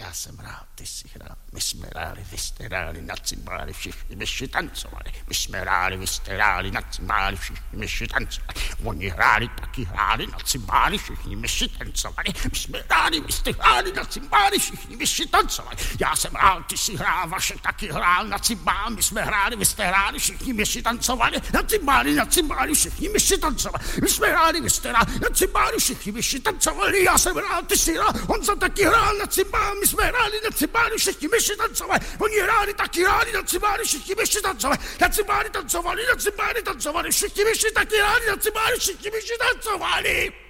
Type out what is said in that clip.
Já jsem hrál, ty jsi hrál, my jsme hráli, vy jste hráli, na cymbáli všichni myši tancovali. My jsme hráli, vy jste hráli, na cymbáli všichni myši tancovali. Oni hráli, taky hráli, na cymbáli všichni myši tancovali. My jsme hráli, vy jste hráli, na cymbáli všichni myši tancovali. Já jsem hrál, ty jsi hrál, Vašek taky hrál, na cymbál, my jsme hráli, vy jste hráli, všichni myši tancovali. Na cymbáli všichni myši tancovali. My jsme hráli, vy jste hráli, na cymbáli všichni myši tancovali. Já jsem hrál, ty jsi hrál, Honza taky hrál na cymbál, my jsme hráli na cymbáli, všichni myši tancovali. Oni hráli, taky hráli na cymbáli, všichni myši tancovali. Na cymbáli tancovali, všichni myši taky hráli, na cymbáli, všichni myši tancovali.